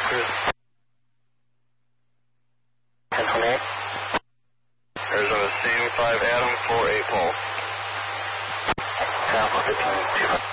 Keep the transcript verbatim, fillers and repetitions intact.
Cruise. ten twenty-eight. Arizona, same five Adam, four eight Paul. Alpha fifteen two.